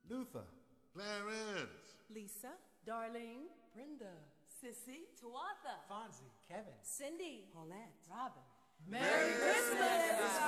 Luther, Clarence, Lisa, Darlene, Brenda, Sissy, Tuatha, Fonzie, Kevin, Cindy, Paulette, Robin. Merry Christmas!